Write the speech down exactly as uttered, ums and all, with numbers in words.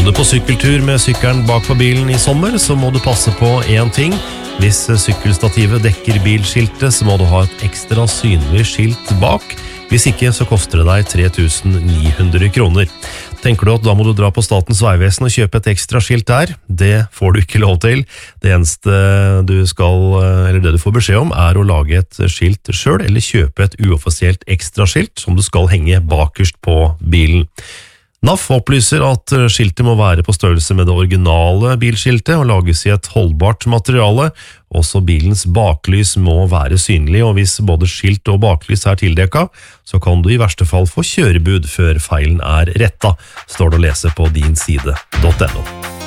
Skal du på sykkeltur med sykkelen bak på bilen i sommer, så må du passe på en ting. Hvis sykkelstativet dekker bilskiltet, så må du ha et ekstra synlig skilt bak. Hvis ikke, så koster det deg tre tusen ni hundre kroner. Tenker du at da må du dra på Statens Vegvesen og kjøpe et ekstra skilt der? Det får du ikke lov til. Det eneste du skal, eller det du får beskjed om, er å lage et skilt selv, eller kjøpe et uoffisielt ekstra skilt som du skal henge bakerst på bilen. N A F opplyser at skiltet må være på størrelse med det originale bilskiltet og lages i et holdbart materiale. Også bilens baklys må være synlig, og hvis både skilt og baklys er tildekket, så kan du i verste fall få kjørebud før feilen er rettet, står det å lese på din side punktum no.